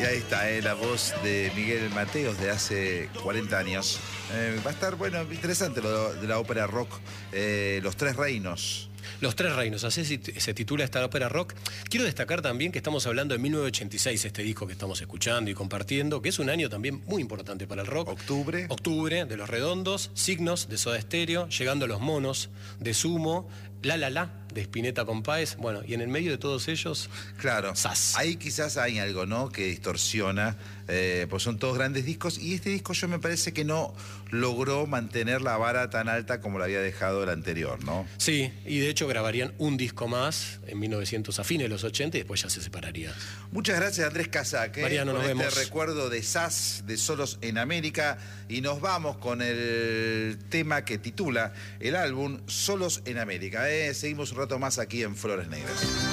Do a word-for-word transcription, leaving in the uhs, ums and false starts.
Y ahí está, eh, la voz de Miguel Mateos de hace cuarenta años. Eh, va a estar, bueno, interesante lo de la ópera rock, eh, Los Tres Reinos. Los Tres Reinos, así se titula esta ópera rock. Quiero destacar también que estamos hablando de mil novecientos ochenta y seis, este disco que estamos escuchando y compartiendo, que es un año también muy importante para el rock. Octubre. Octubre, de Los Redondos, Signos, de Soda Stereo, Llegando a los Monos, de Sumo, La La La, de Spinetta con Páez. Bueno, y en el medio de todos ellos, claro, Sass. Ahí quizás hay algo, ¿no?, que distorsiona, eh, pues son todos grandes discos, y este disco yo me parece que no logró mantener la vara tan alta como la había dejado el anterior, ¿no? Sí, y de hecho grabarían un disco más en mil novecientos, a fines de los ochenta, y después ya se separaría. Muchas gracias, Andrés Casac, ¿eh? Mariano, por nos este vemos. recuerdo de Sass, de Solos en América, y nos vamos con el tema que titula el álbum Solos en América, ¿eh? Seguimos un rato más aquí en Flores Negras.